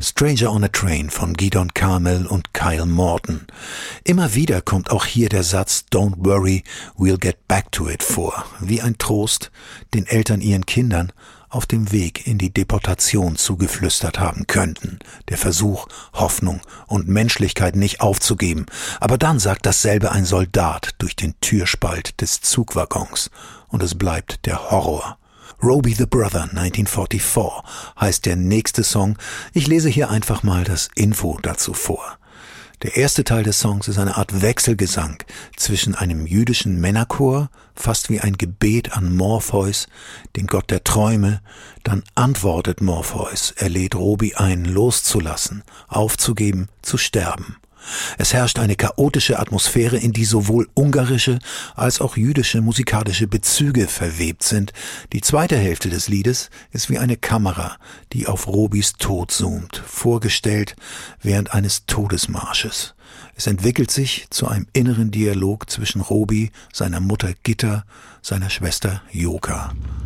Stranger on a Train von Gidon Carmel und Kyle Morton. Immer wieder kommt auch hier der Satz Don't worry, we'll get back to it vor, wie ein Trost, den Eltern ihren Kindern auf dem Weg in die Deportation zugeflüstert haben könnten. Der Versuch, Hoffnung und Menschlichkeit nicht aufzugeben. Aber dann sagt dasselbe ein Soldat durch den Türspalt des Zugwaggons und es bleibt der Horror. Roby the Brother 1944 heißt der nächste Song. Ich lese hier einfach mal das Info dazu vor. Der erste Teil des Songs ist eine Art Wechselgesang zwischen einem jüdischen Männerchor, fast wie ein Gebet an Morpheus, den Gott der Träume. Dann antwortet Morpheus, er lädt Roby ein, loszulassen, aufzugeben, zu sterben. Es herrscht eine chaotische Atmosphäre, in die sowohl ungarische als auch jüdische musikalische Bezüge verwebt sind. Die zweite Hälfte des Liedes ist wie eine Kamera, die auf Robys Tod zoomt, vorgestellt während eines Todesmarsches. Es entwickelt sich zu einem inneren Dialog zwischen Roby, seiner Mutter Gitta, seiner Schwester Joka